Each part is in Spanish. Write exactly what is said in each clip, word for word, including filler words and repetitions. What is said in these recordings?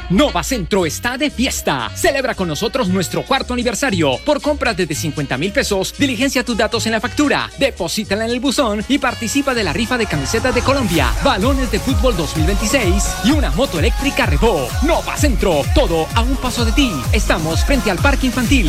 Nova Centro está de fiesta. Celebra con nosotros nuestro cuarto aniversario. Por compras desde cincuenta mil pesos, diligencia tus datos en la factura, deposítala en el buzón y participa de la rifa de camisetas de Colombia, balones de fútbol dos mil veintiséis y una moto eléctrica Revo. Nova Centro, todo a un paso de ti. Estamos frente al parque infantil.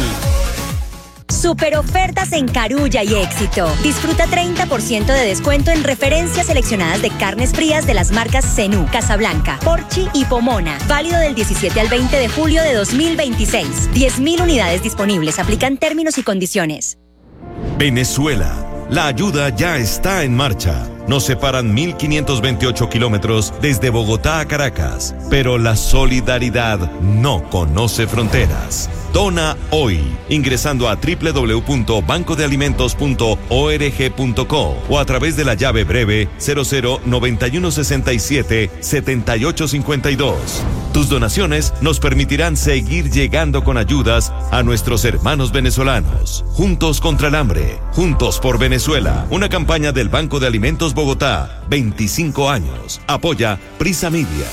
Super ofertas en Carulla y Éxito. Disfruta treinta por ciento de descuento en referencias seleccionadas de carnes frías de las marcas Zenú, Casablanca, Porchi y Pomona. Válido del diecisiete al veinte de julio de dos mil veintiséis. diez mil unidades disponibles. Aplican términos y condiciones. Venezuela. La ayuda ya está en marcha. Nos separan mil quinientos veintiocho kilómetros desde Bogotá a Caracas, pero la solidaridad no conoce fronteras. Dona hoy, ingresando a doble u doble u doble u punto banco de alimentos punto org punto co o a través de la llave breve cero cero noventa y uno sesenta y siete setenta y ocho cincuenta y dos. Tus donaciones nos permitirán seguir llegando con ayudas a nuestros hermanos venezolanos. Juntos contra el hambre, juntos por Venezuela. Una campaña del Banco de Alimentos Bogotá, veinticinco años. Apoya Prisa Media.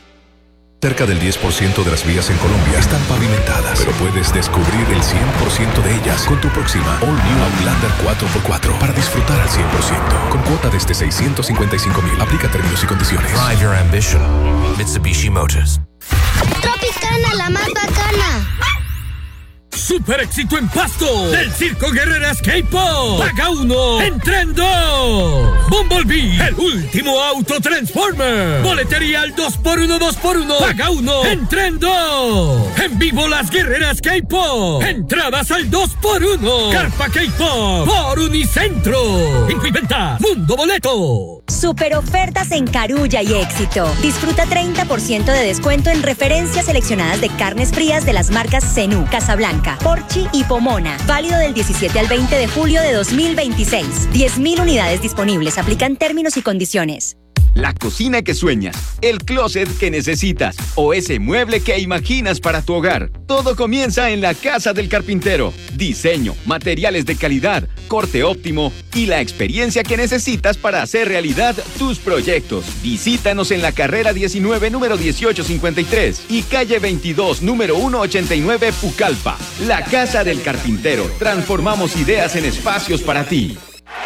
Cerca del diez por ciento de las vías en Colombia están pavimentadas, pero puedes descubrir el cien por ciento de ellas con tu próxima All New Outlander cuatro por cuatro para disfrutar al cien por ciento. Con cuota desde seiscientos cincuenta y cinco mil. Aplica términos y condiciones. Drive your ambition. Mitsubishi Motors. Tropicana, la más bacana. ¡Super éxito en Pasto! ¡Del Circo Guerreras K-Pop! ¡Paga uno! ¡Entra en dos! ¡Bumblebee! ¡El último auto Transformer! ¡Boletería al dos por uno, dos por uno! ¡Paga uno! ¡Entra en dos! ¡En vivo las Guerreras K-Pop! ¡Entradas al dos por uno! ¡Carpa K-Pop! ¡Por Unicentro! ¡Incluiventa! ¡Mundo Boleto! Super ofertas en Carulla y Éxito. Disfruta treinta por ciento de descuento en referencias seleccionadas de carnes frías de las marcas Zenú, Casablanca, Porchi y Pomona. Válido del diecisiete al veinte de julio de dos mil veintiséis. diez mil unidades disponibles. Aplican términos y condiciones. La cocina que sueñas, el closet que necesitas o ese mueble que imaginas para tu hogar. Todo comienza en la Casa del Carpintero. Diseño, materiales de calidad, corte óptimo y la experiencia que necesitas para hacer realidad tus proyectos. Visítanos en la carrera diecinueve, número dieciocho cincuenta y tres y calle veintidós, número ciento ochenta y nueve, Pucallpa. La Casa del Carpintero. Transformamos ideas en espacios para ti.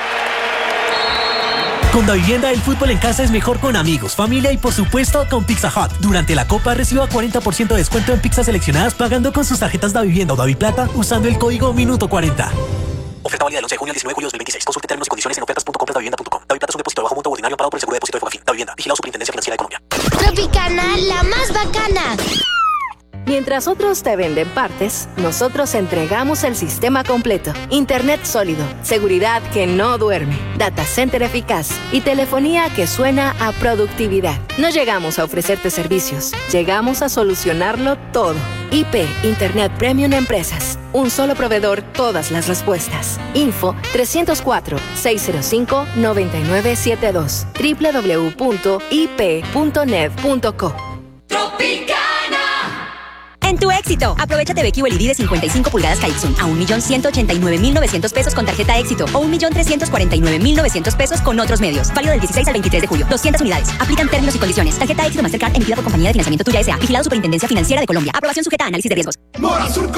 Con Davivienda, el fútbol en casa es mejor con amigos, familia y por supuesto con Pizza Hut. Durante la Copa reciba cuarenta por ciento de descuento en pizzas seleccionadas pagando con sus tarjetas Davivienda o Daviplata usando el código Minuto cuarenta. Oferta válida del once de junio al diecinueve de julio de dos mil veintiséis. Consulte términos y condiciones en ofertas punto compras davivienda punto com. Daviplata es un depósito de bajo monto ordinario pagado por el Seguro de Depósito de Fogafín. Davivienda. Vigilado Superintendencia Financiera de Colombia. Tropicana, la más bacana. Mientras otros te venden partes, nosotros entregamos el sistema completo. Internet sólido, seguridad que no duerme, data center eficaz y telefonía que suena a productividad. No llegamos a ofrecerte servicios, llegamos a solucionarlo todo. I P, Internet Premium Empresas. Un solo proveedor, todas las respuestas. Info trescientos cuatro, seiscientos cinco, noventa y nueve setenta y dos. doble u doble u doble u punto i p punto net punto co. Tropicana. En tu Éxito, aprovecha T V Q L E D de cincuenta y cinco pulgadas Kaixun a un millón ciento ochenta y nueve mil novecientos pesos con tarjeta Éxito o un millón trescientos cuarenta y nueve mil novecientos pesos con otros medios. Válido del dieciséis al veintitrés de julio. doscientas unidades. Aplican términos y condiciones. Tarjeta Éxito Mastercard emitida por Compañía de Financiamiento Tuya S A. Vigilado Superintendencia Financiera de Colombia. Aprobación sujeta a análisis de riesgos. Mora Surco.